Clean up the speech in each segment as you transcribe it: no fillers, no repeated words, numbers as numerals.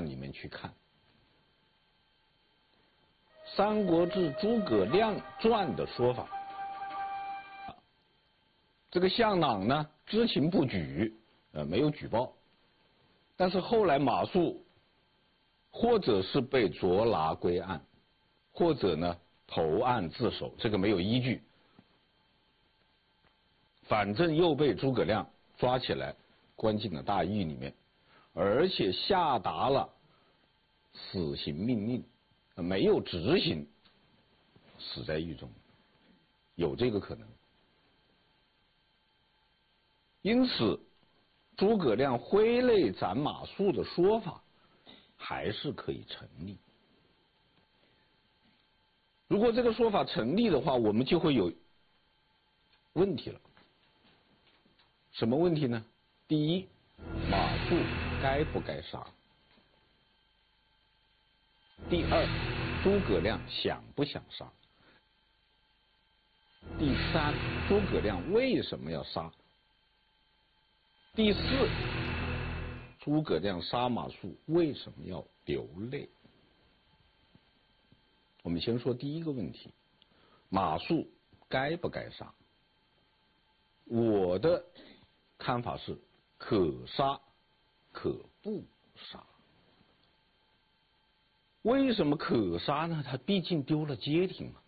传》里面去看，《三国志·诸葛亮传》的说法，这个向朗呢知情不举，没有举报，但是后来马谡或者是被捉拿归案，或者呢投案自首，这个没有依据，反正又被诸葛亮抓起来关进了大狱里面，而且下达了死刑命令，没有执行，死在狱中，有这个可能。因此诸葛亮挥泪斩马谡的说法还是可以成立。如果这个说法成立的话，我们就会有问题了。什么问题呢？第一，马谡该不该杀？第二，诸葛亮想不想杀？第三，诸葛亮为什么要杀？第四，诸葛亮杀马谡为什么要流泪？我们先说第一个问题，马谡该不该杀？我的看法是可杀可不杀。为什么可杀呢？他毕竟丢了街亭嘛，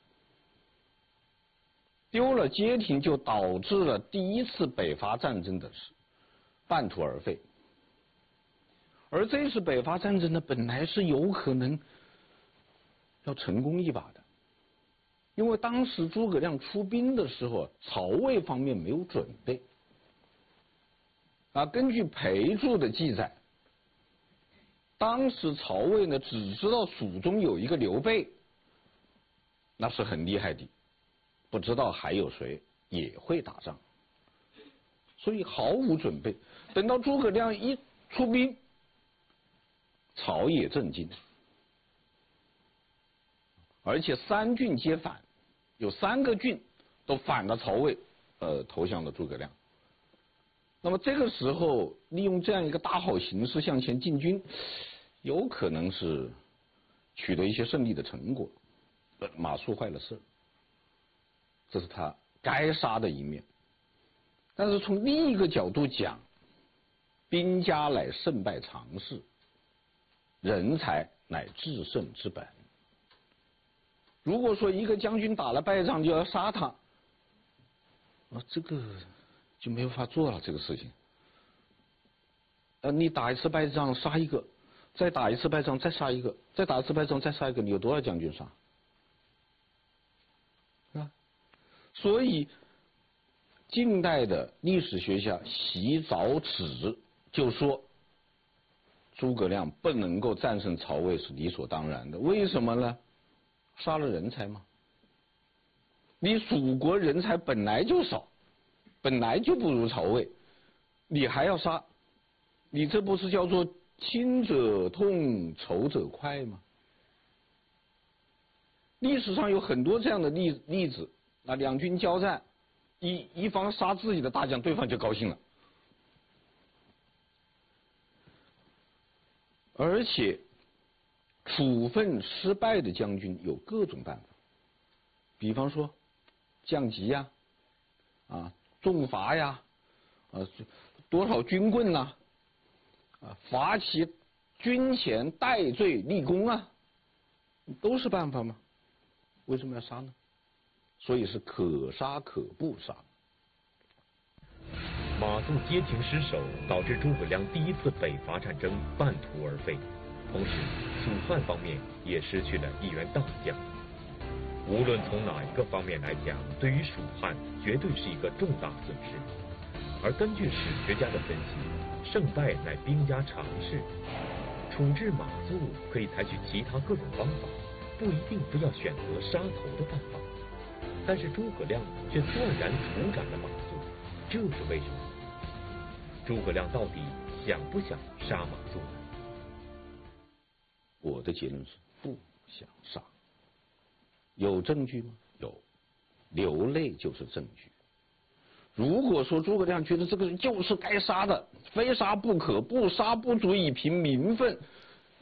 丢了街亭就导致了第一次北伐战争的半途而废。而这次北伐战争呢，本来是有可能要成功一把的，因为当时诸葛亮出兵的时候，曹魏方面没有准备。根据裴注的记载，当时曹魏呢只知道蜀中有一个刘备，那是很厉害的，不知道还有谁也会打仗，所以毫无准备。等到诸葛亮一出兵，曹也震惊，而且三郡皆反，有3个郡都反了曹魏，投降了诸葛亮。那么这个时候利用这样一个大好形势向前进军，有可能是取得一些胜利的成果。马谡坏了事，这是他该杀的一面。但是从另一个角度讲，兵家乃胜败常事，人才乃制胜之本。如果说一个将军打了败仗就要杀他，这个就没有法做了这个事情。你打一次败仗杀一个，再打一次败仗再杀一个，再打一次败仗再杀一个，你有多少将军杀？是吧？所以近代的历史学家习早齿就说，诸葛亮不能够战胜曹魏是理所当然的。为什么呢？杀了人才吗？你蜀国人才本来就少，本来就不如曹魏，你还要杀，你这不是叫做亲者痛，仇者快吗？历史上有很多这样的例子，两军交战，一方杀自己的大将，对方就高兴了。而且处分失败的将军有各种办法，比方说降级呀，重罚呀，多少军棍呐，罚其军前戴罪立功啊，都是办法吗？为什么要杀呢？所以是可杀可不杀。 马谡街亭失守，导致诸葛亮第一次北伐战争半途而废，同时蜀汉方面也失去了一员大将。无论从哪一个方面来讲，对于蜀汉绝对是一个重大损失。而根据史学家的分析，胜败乃兵家常事，处置马谡可以采取其他各种方法，不一定非要选择杀头的办法。但是诸葛亮却断然处斩了马谡，这是为什么？诸葛亮到底想不想杀马谡呢？ 我的结论是不想杀。有证据吗？有，流泪就是证据。如果说诸葛亮觉得这个人就是该杀的，非杀不可，不杀不足以平民愤，